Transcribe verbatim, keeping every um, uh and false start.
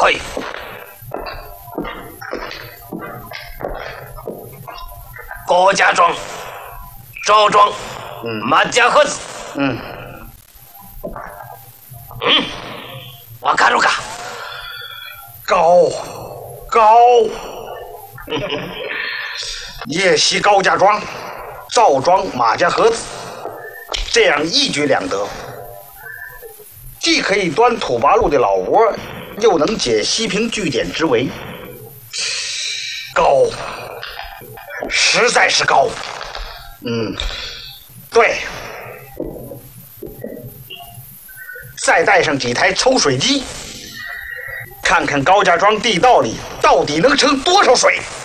嘿，高家庄、赵庄、嗯、马家河子， 嗯， 嗯，我看着看， 高高，夜袭高家庄、赵庄、马家河子，这样一举两得，既可以端土八路的老窝，又能解西平据点之围，高，实在是高。嗯，对，再带上几台抽水机，看看高家庄地道里到底能盛多少水。